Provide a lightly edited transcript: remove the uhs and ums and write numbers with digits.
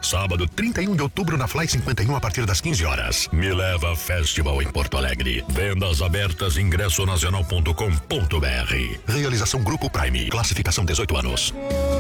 Sábado, 31 de outubro, na Fly 51, a partir das 15 horas. Me Leva Festival em Porto Alegre. Vendas abertas, ingressonacional.com.br. Realização Grupo Prime. Classificação 18 anos.